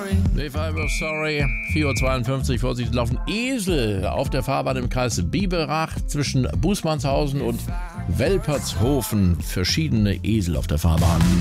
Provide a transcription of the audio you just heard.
If I were sorry. 4:52 Uhr, Vorsicht, laufen Esel auf der Fahrbahn im Kreis Biberach zwischen Bußmannshausen und Welpertshofen. Verschiedene Esel auf der Fahrbahn.